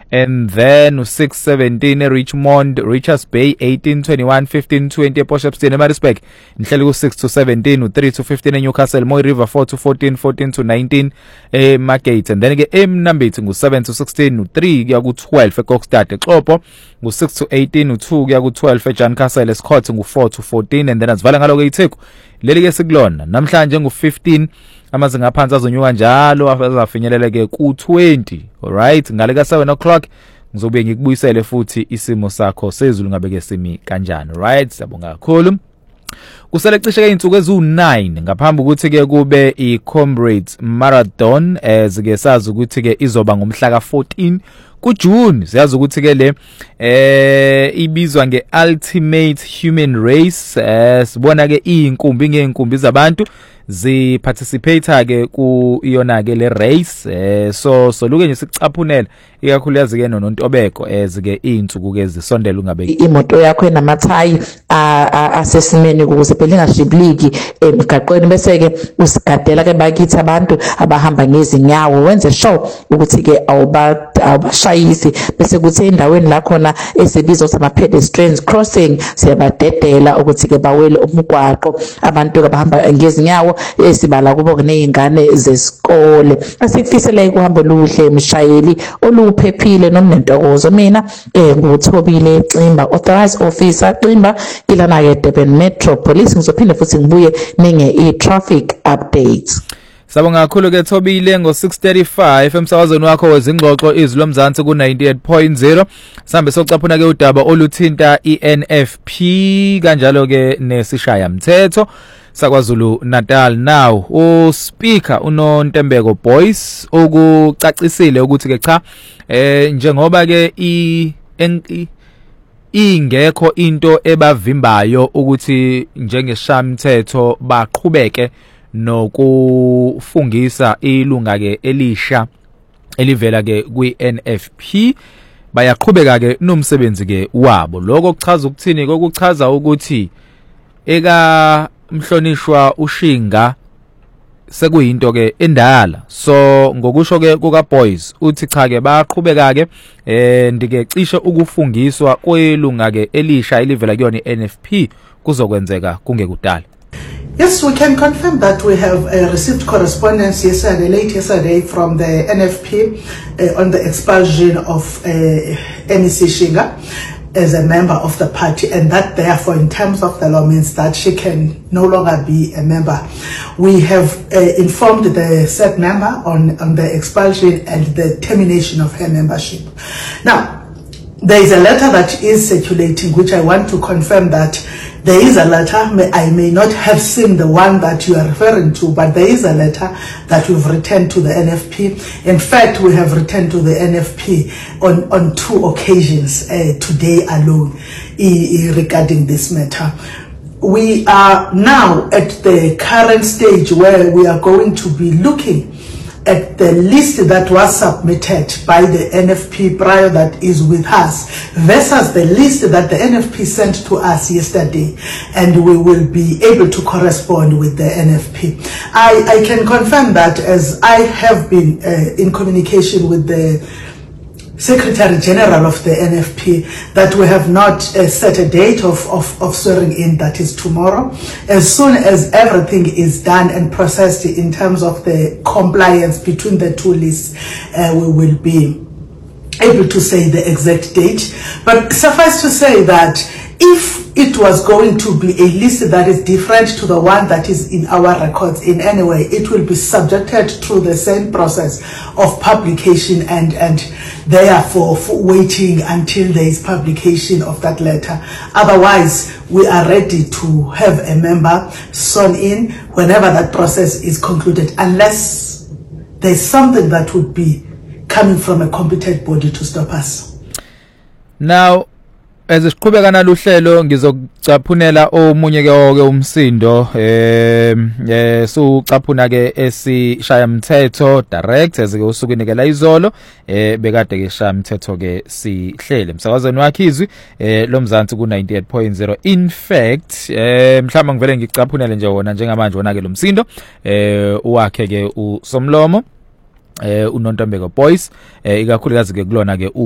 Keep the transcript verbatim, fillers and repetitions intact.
and then six seventeen eRichmond, Richards Bay eighteen twenty-one fifteen twenty ePortshepstone eMaritzburg nihleli ku six to seventeen u three to fifteen eNewcastle, Moy River four to fourteen fourteen to nineteen eMargate, and then ke eMnambithi ngu seven to sixteen u three kuya ku twelve eKokstad, eXhopo ngu six to eighteen u two kuya ku twelve eJankasile, eScott ngu four to fourteen, and then asivala ngalo ke iTheku leli ke sikulona namhlanje ngu fifteen amazinga aphansi azonyuka njalo azafinyelela ke ku twenty. Alright, ngale ka seven o'clock ngizobuye ngikubuyisele futhi isimo sakho sezulu ngabe ke simi kanjani. Right, siyabonga kakhulu. Kusele cishe ke insuku ezu nine ngaphambi ukuthi ke kube iComrades Marathon, ezike sazi ukuthi ke izoba ngomhla ka fourteen kuJune. Siyazi ukuthi ke le eh ibizwa nge Ultimate Human Race. Eh sibona ke inkumbi ngeenkumbi zabantu zi participate ke ku iyona ke le race. Eh so so luke nje sicaphunela ikakhulu yazi ke noNtobeko ezike insuku ke zisondela ungabe imoto yakho enamathayi asesimeni ukuze phela ingashibiliki emgaqweni, bese ke usigadela ke bakithi abantu abahamba ngezinyawo, wenze sure ukuthi ke awuba awubashayisi, bese kuthi endaweni la khona esibiza ukuthi ama pedestrians crossing siyabadedela ukuthi ke bawele umgwaqo abantu ke bahamba ngezinyawo esibala kubo nezingane zesikole. Asifisele ukuhamba luhle mshayeli oluphephile nomnentokozo. Mina eh nguThobile Ximba, authorized officer Ximba ilana ke Durban Metro Police. Ngizophinda futhi ngibuye ninge i-traffic updates. Sabonga kakhulu ke Thobile ngo six thirty-five emsakazweni wakho wezingxoxo izwi lomzansi ku ninety-eight point zero. Sambe socaphuna ke udaba oluthinta iN F P kanjalo ke nesishaya mthetho saKwaZulu Natal. Now u speaker uNontembeko Boyce ukucacisile ukuthi ke cha eh njengoba ke i ingekho into ebavimbayo ukuthi njengeshamthetho baqhubeke nokufungisa ilunga ke elisha elivela ke kwiN F P, bayaqhubeka ke nomsebenzi ke wabo. Lokho kuchaza ukuthini? Kokuchaza ukuthi eka mhlonishwa uShinga sekuyinto ke endala. So ngokusho ke kuka Boys uthi cha ke baqhubeka ke eh ndike cishe ukufungiswa kwelunga ke elisha elivela kuyona iN F P kuzokwenzeka kungekudala. Yes, we can confirm that we have uh, received correspondence yesterday, late yesterday, from the N F P uh, on the expulsion of uh, M E C Shinga as a member of the party, and that therefore in terms of the law means that she can no longer be a member. We have uh, informed the said member on, on the expulsion and the termination of her membership. Now, there is a letter that is circulating which I want to confirm that there is a letter. I may not have seen the one that you are referring to, but there is a letter that we've returned to the N F P. In fact, we have returned to the N F P on, on two occasions uh, today alone uh, regarding this matter. We are now at the current stage where we are going to be looking at the list that was submitted by the N F P prior that is with us versus the list that the N F P sent to us yesterday, and we will be able to correspond with the N F P. I, I can confirm that as I have been uh, in communication with the Secretary General of the N F P that we have not uh, set a date of, of, of swearing in, that is tomorrow. As soon as everything is done and processed in terms of the compliance between the two lists, uh, we will be able to say the exact date. But suffice to say that if it was going to be a list that is different to the one that is in our records in any way, it will be subjected to the same process of publication and, and therefore for waiting until there is publication of that letter. Otherwise, we are ready to have a member sworn in whenever that process is concluded, unless there's something that would be coming from a competent body to stop us. Now, as siqhubeka naluhlelo ngizocaphunela omunye ke oke umsindo eh eh so caphuna ke esishaya mthetho direct ezike usukini ke la izolo eh bekade ke shaya mthetho ke sihlele emsakazweni wakhe izwi eh lomzansi ku ninety-eight point zero. In fact eh mhlawumbe ngivele ngicaphunele nje wona njengamanje wona ke lo msindo eh uwakhe ke uSomlomo eh uNontembeko Boyce eh ikakhulukazi ke kulona ke